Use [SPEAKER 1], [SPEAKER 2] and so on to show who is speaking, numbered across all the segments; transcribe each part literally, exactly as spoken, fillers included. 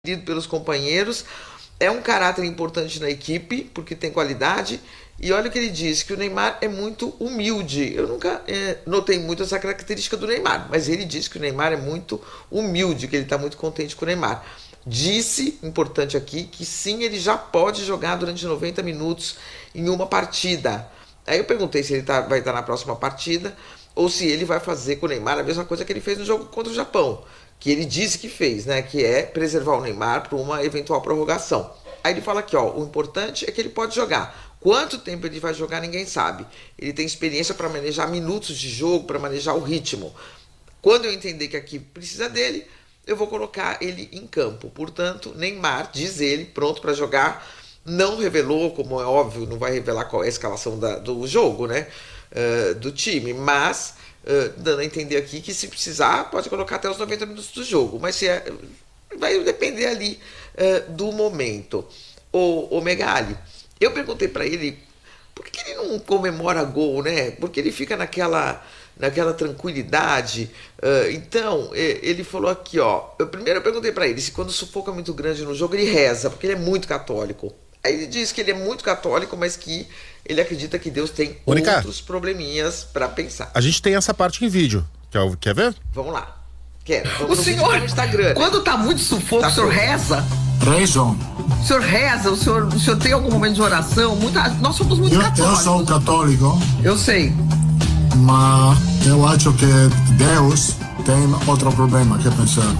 [SPEAKER 1] pelos companheiros, é um caráter importante na equipe, porque tem qualidade, e olha o que ele diz, que o Neymar é muito humilde. Eu nunca é, notei muito essa característica do Neymar, mas ele diz que o Neymar é muito humilde, que ele está muito contente com o Neymar. Disse, importante aqui, que sim, ele já pode jogar durante noventa minutos em uma partida. Aí eu perguntei se ele tá, vai estar na próxima partida, ou se ele vai fazer com o Neymar a mesma coisa que ele fez no jogo contra o Japão, que ele disse que fez, né, que é preservar o Neymar para uma eventual prorrogação. Aí ele fala aqui, ó, o importante é que ele pode jogar. Quanto tempo ele vai jogar, ninguém sabe. Ele tem experiência para manejar minutos de jogo, para manejar o ritmo. Quando eu entender que aqui precisa dele, eu vou colocar ele em campo. Portanto, Neymar, diz ele, pronto para jogar. Não revelou, como é óbvio, não vai revelar qual é a escalação da, do jogo, né, uh, do time, mas... Uh, dando a entender aqui que se precisar pode colocar até os noventa minutos do jogo, mas se é, vai depender ali uh, do momento. O, o Megali, eu perguntei para ele por que ele não comemora gol, né? Porque ele fica naquela, naquela tranquilidade. Uh, então ele falou aqui, ó. Eu primeiro eu perguntei para ele se quando o sufoco é muito grande no jogo ele reza, porque ele é muito católico. Aí ele diz que ele é muito católico, mas que ele acredita que Deus tem
[SPEAKER 2] Mônica,
[SPEAKER 1] outros probleminhas para pensar.
[SPEAKER 2] A gente tem essa parte em vídeo. Quer, quer ver?
[SPEAKER 1] Vamos lá. Quero. Vamos
[SPEAKER 3] o senhor,
[SPEAKER 1] no Instagram.
[SPEAKER 3] Quando tá muito sufoco,
[SPEAKER 1] tá
[SPEAKER 3] o senhor
[SPEAKER 1] pronto.
[SPEAKER 3] reza?
[SPEAKER 4] Rezo.
[SPEAKER 3] O senhor reza? O senhor, o senhor tem algum momento de oração? Muita, nós somos muito
[SPEAKER 4] Eu, eu
[SPEAKER 3] católicos.
[SPEAKER 4] sou católico,
[SPEAKER 3] Eu sei.
[SPEAKER 4] mas eu acho que Deus tem outro problema que pensar.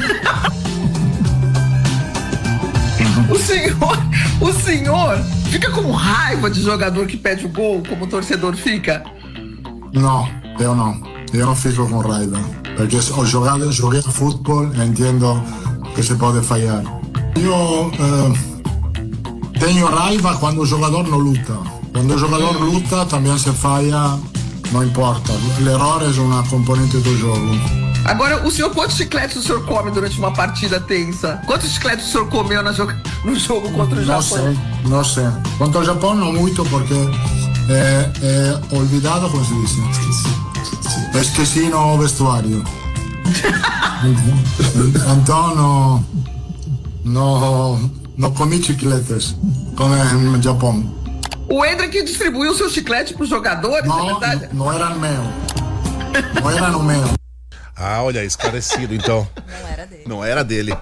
[SPEAKER 3] O senhor, o senhor fica com raiva de jogador que pede o gol, como o torcedor fica?
[SPEAKER 4] Não, eu não. Eu não fico com raiva. Porque eu joguei, joguei futebol e entendo que se pode falhar. Eu eh, tenho raiva quando o jogador não luta. Quando o jogador luta, também se falha, não importa. L'errore é uma componente do jogo.
[SPEAKER 3] Agora, o senhor, quantos chicletes o senhor come durante uma partida tensa? Quantos chicletes o senhor comeu na jo- no jogo contra o
[SPEAKER 4] Não
[SPEAKER 3] Japão?
[SPEAKER 4] sei, não sei. Contra o Japão não muito, porque é, é olvidado, como se diz? Esqueci no vestuário. Então não, não, não comi chicletes, como no Japão.
[SPEAKER 3] O Hendrick que distribuiu o seu chiclete pros jogadores, é
[SPEAKER 4] Não,
[SPEAKER 3] verdade?
[SPEAKER 4] não era meu. Não era no meu.
[SPEAKER 2] Ah, olha, esclarecido, então.
[SPEAKER 5] Não era dele.
[SPEAKER 2] Não era dele.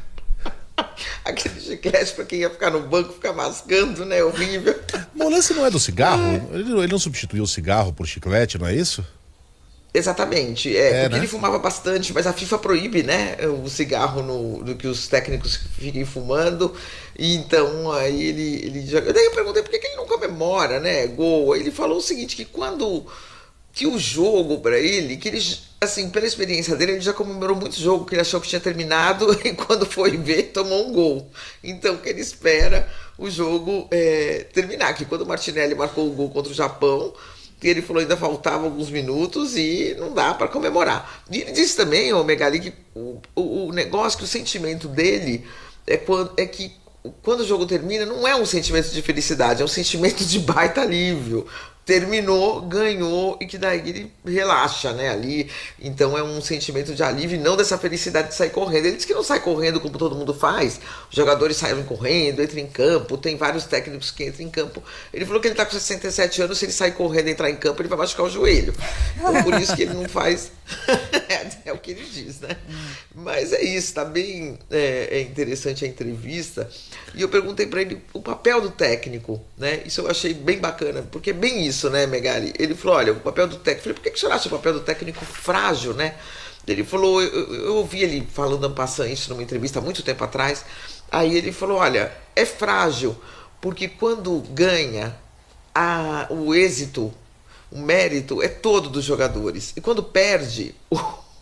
[SPEAKER 1] Aquele chiclete pra quem ia ficar no banco, ficar mascando, né? Horrível.
[SPEAKER 2] Mas o lance não é do cigarro? Ele, ele não substituiu o cigarro por chiclete, não é isso?
[SPEAKER 1] Exatamente, é,
[SPEAKER 2] É,
[SPEAKER 1] porque
[SPEAKER 2] né?
[SPEAKER 1] ele fumava bastante, mas a FIFA proíbe, né, o cigarro no, do que os técnicos fiquem fumando, e então aí ele, ele já... Daí eu perguntei por que, que ele não comemora, né, gol. Aí ele falou o seguinte, que quando que o jogo pra ele, que ele, assim, pela experiência dele, ele já comemorou muito jogo, que ele achou que tinha terminado, e quando foi ver, tomou um gol. Então que ele espera o jogo é, terminar, que quando o Martinelli marcou o gol contra o Japão, que ele falou ainda faltavam alguns minutos e não dá para comemorar. E ele disse também, o Megali, que o, o, o negócio, que o sentimento dele é, quando, é que quando o jogo termina, não é um sentimento de felicidade, é um sentimento de baita alívio. Terminou, ganhou, e que daí ele relaxa, né, ali. Então é um sentimento de alívio e não dessa felicidade de sair correndo. Ele disse que não sai correndo como todo mundo faz. Os jogadores saem correndo, entram em campo, tem vários técnicos que entram em campo. Ele falou que ele está com sessenta e sete anos, se ele sair correndo e entrar em campo, ele vai machucar o joelho. Então por isso que ele não faz... é, é o que ele diz, né? Mas é isso, tá bem é, é interessante a entrevista. E eu perguntei para ele o papel do técnico, né? Isso eu achei bem bacana, porque é bem isso, né, Megali? Ele falou, olha, o papel do técnico... Eu falei, por que, que o senhor acha o papel do técnico frágil, né? Ele falou, eu, eu, eu ouvi ele falando, passando isso numa entrevista há muito tempo atrás. Aí ele falou, olha, é frágil, porque quando ganha, a, o êxito, o mérito é todo dos jogadores. E quando perde, o,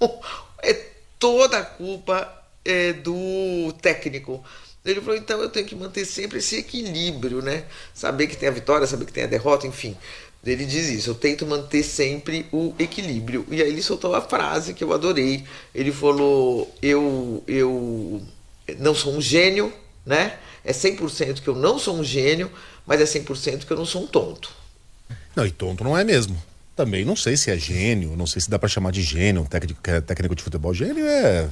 [SPEAKER 1] é toda a culpa é, do técnico. Ele falou, então eu tenho que manter sempre esse equilíbrio, né? Saber que tem a vitória, saber que tem a derrota, enfim. Ele diz isso, eu tento manter sempre o equilíbrio. E aí ele soltou a frase que eu adorei. Ele falou, eu, eu não sou um gênio, né? É cem por cento que eu não sou um gênio, mas é cem por cento que eu não sou um tonto.
[SPEAKER 2] Não, e tonto não é mesmo. Também não sei se é gênio, não sei se dá pra chamar de gênio, um técnico, técnico de futebol. Gênio é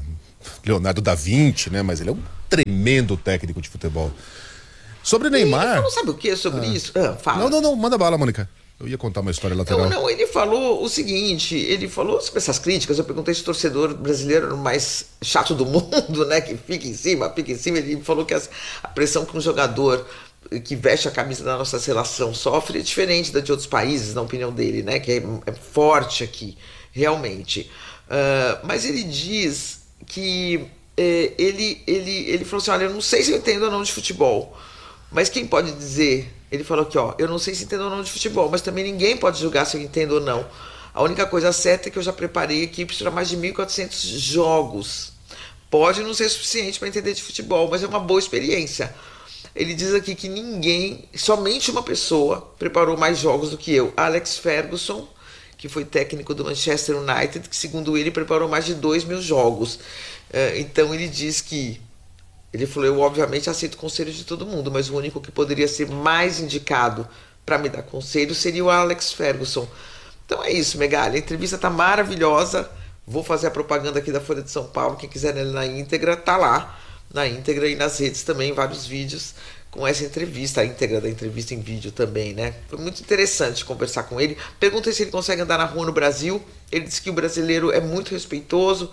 [SPEAKER 2] Leonardo da Vinci, né? Mas ele é um tremendo técnico de futebol. Sobre Neymar...
[SPEAKER 1] Ele não sabe o que sobre ah. isso? Ah, fala.
[SPEAKER 2] Não, não, não, manda bala, Mônica. Eu ia contar uma história lateral.
[SPEAKER 1] Não, não, ele falou o seguinte, ele falou sobre essas críticas, eu perguntei se o torcedor brasileiro era o mais chato do mundo, né, que fica em cima, fica em cima, ele falou que a pressão que um jogador que veste a camisa da nossa seleção sofre é diferente da de outros países, na opinião dele, né, que é, é forte aqui, realmente. Uh, mas ele diz que eh, ele, ele, ele falou assim, olha, eu não sei se eu entendo ou não de futebol, mas quem pode dizer... Ele falou aqui, ó, eu não sei se entendo ou não de futebol, mas também ninguém pode julgar se eu entendo ou não. A única coisa certa é que eu já preparei equipes para mais de mil e quatrocentos jogos. Pode não ser suficiente para entender de futebol, mas é uma boa experiência. Ele diz aqui que ninguém, somente uma pessoa, preparou mais jogos do que eu. Alex Ferguson, que foi técnico do Manchester United, que segundo ele preparou mais de dois mil jogos. Então ele diz que... Ele falou, eu obviamente aceito conselhos de todo mundo, mas o único que poderia ser mais indicado para me dar conselho seria o Alex Ferguson. Então é isso, Megali, a entrevista tá maravilhosa. Vou fazer a propaganda aqui da Folha de São Paulo, quem quiser ler na íntegra, tá lá na íntegra e nas redes também, vários vídeos com essa entrevista, a íntegra da entrevista em vídeo também, né? Foi muito interessante conversar com ele. Perguntei se ele consegue andar na rua no Brasil. Ele disse que o brasileiro é muito respeitoso.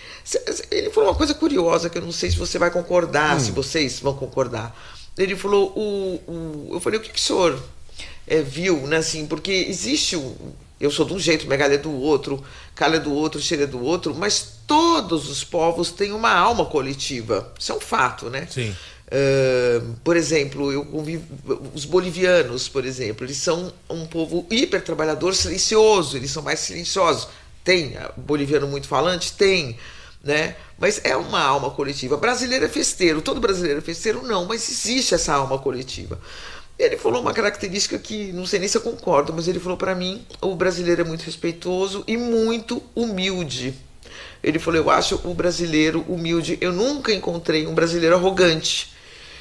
[SPEAKER 1] Ele falou uma coisa curiosa que eu não sei se você vai concordar, hum. se vocês vão concordar. Ele falou, o, o, eu falei, o que, que o senhor é, viu, né, assim, porque existe, um, eu sou de um jeito, Megali é do outro, Carla é do outro, Sheila é do outro, mas todos os povos têm uma alma coletiva, isso é um fato, né?
[SPEAKER 2] Sim.
[SPEAKER 1] Uh, por exemplo, eu convivo, os bolivianos, por exemplo, eles são um povo hiper trabalhador, silencioso, eles são mais silenciosos. Tem boliviano muito falante? Tem. Né? Mas é uma alma coletiva. Brasileiro é festeiro, todo brasileiro é festeiro? Não, mas existe essa alma coletiva. Ele falou uma característica que não sei nem se eu concordo, mas ele falou para mim, o brasileiro é muito respeitoso e muito humilde. Ele falou, eu acho o brasileiro humilde, eu nunca encontrei um brasileiro arrogante.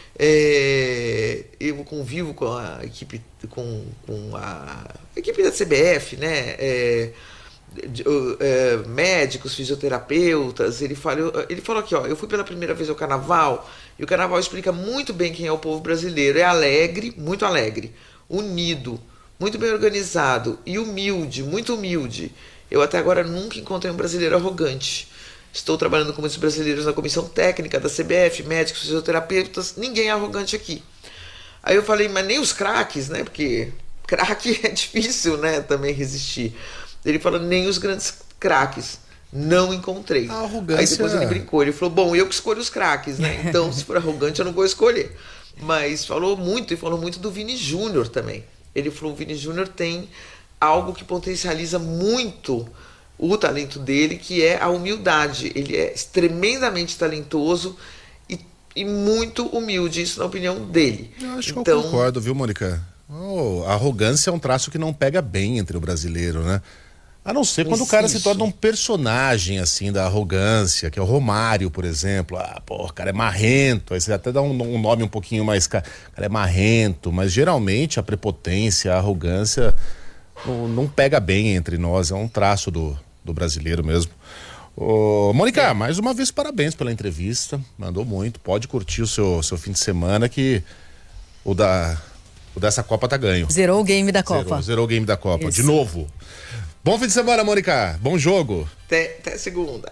[SPEAKER 1] É, eu convivo com a equipe, com, com a equipe da C B F, né? É, De, uh, uh, médicos, fisioterapeutas. Ele falou, ele falou aqui, ó, eu fui pela primeira vez ao carnaval e o carnaval explica muito bem quem é o povo brasileiro. É alegre, muito alegre, unido, muito bem organizado e humilde, muito humilde. Eu até agora nunca encontrei um brasileiro arrogante. Estou trabalhando com muitos brasileiros na comissão técnica da C B F, médicos, fisioterapeutas, ninguém é arrogante aqui. Aí eu falei, mas nem os craques, né? Porque craque é difícil, né? Também resistir. Ele falou, nem os grandes craques, não encontrei.
[SPEAKER 2] A arrogância...
[SPEAKER 1] Aí depois ele brincou, ele falou, bom, eu que escolho os craques, né? Então, se for arrogante, eu não vou escolher. Mas falou muito, e falou muito do Vini Júnior também. Ele falou, o Vini Júnior tem algo que potencializa muito o talento dele, que é a humildade. Ele é tremendamente talentoso e, e muito humilde, isso na opinião dele.
[SPEAKER 2] Eu acho
[SPEAKER 1] então,
[SPEAKER 2] que eu concordo, viu, Mônica? Oh, a arrogância é um traço que não pega bem entre o brasileiro, né? A não ser quando o cara se torna um personagem, assim, da arrogância, que é o Romário, por exemplo. Ah, pô, o cara é marrento. Aí você até dá um, um nome um pouquinho mais... O cara é marrento, mas geralmente a prepotência, a arrogância não, não pega bem entre nós. É um traço do, do brasileiro mesmo. Ô, Mônica, é. mais uma vez parabéns pela entrevista. Mandou muito. Pode curtir o seu, seu fim de semana que o da... O dessa Copa tá ganho.
[SPEAKER 5] Zerou o game da Copa.
[SPEAKER 2] Zerou, zerou o game da Copa.
[SPEAKER 5] Isso.
[SPEAKER 2] De novo. Bom fim de semana, Mônica. Bom jogo.
[SPEAKER 1] Até, até segunda.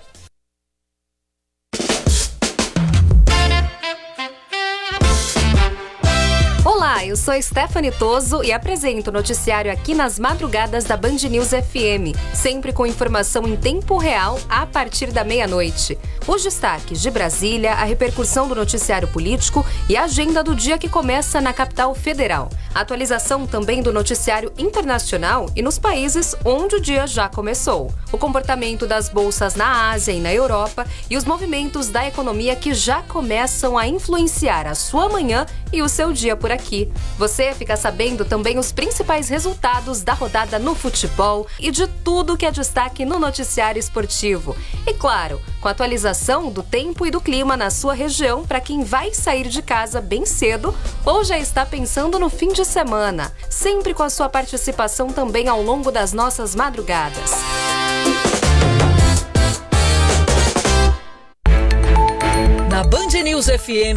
[SPEAKER 6] Olá, eu sou Stephanie Toso e apresento o noticiário aqui nas madrugadas da Band News F M, sempre com informação em tempo real a partir da meia-noite. Os destaques de Brasília, a repercussão do noticiário político e a agenda do dia que começa na capital federal. A atualização também do noticiário internacional e nos países onde o dia já começou. O comportamento das bolsas na Ásia e na Europa e os movimentos da economia que já começam a influenciar a sua manhã e o seu dia por aqui. Você fica sabendo também os principais resultados da rodada no futebol e de tudo que é destaque no noticiário esportivo. E claro, com a atualização do tempo e do clima na sua região para quem vai sair de casa bem cedo ou já está pensando no fim de semana. Sempre com a sua participação também ao longo das nossas madrugadas.
[SPEAKER 5] News F M.